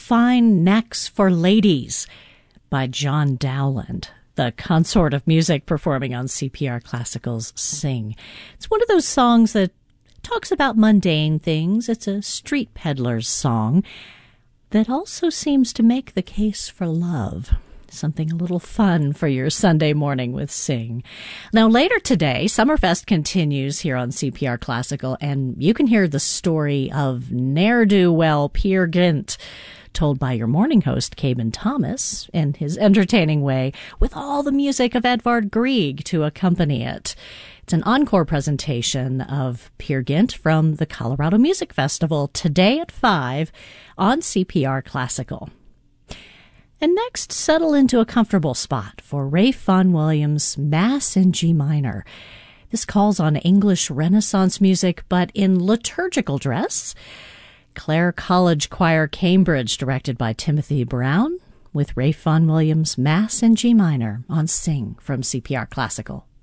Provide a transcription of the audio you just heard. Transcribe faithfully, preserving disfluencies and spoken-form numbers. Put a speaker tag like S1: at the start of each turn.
S1: Fine Necks for Ladies by John Dowland, the consort of music performing on C P R Classical's Sing. It's one of those songs that talks about mundane things. It's a street peddler's song that also seems to make the case for love. Something a little fun for your Sunday morning with Sing. Now, later today, Summerfest continues here on C P R Classical, and you can hear the story of ne'er-do-well Peer Gynt, told by your morning host, Cabin Thomas, in his entertaining way, with all the music of Edvard Grieg to accompany it. It's an encore presentation of Peer Gynt from the Colorado Music Festival today at five on C P R Classical. And next, settle into a comfortable spot for Ralph Vaughan Williams' Mass in G minor. This calls on English Renaissance music, but in liturgical dress. Clare College Choir, Cambridge, directed by Timothy Brown, with Ralph Vaughan Williams' Mass in G minor on Sing from C P R Classical.